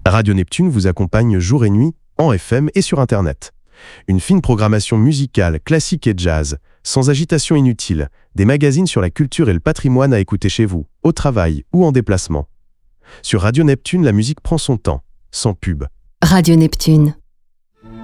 Radio Neptune vous accompagne jour et nuit, en FM et sur Internet. Une fine programmation musicale, classique et jazz, sans agitation inutile, des magazines sur la culture et le patrimoine à écouter chez vous, au travail ou en déplacement. Sur Radio Neptune, la musique prend son temps, sans pub. Radio Neptune.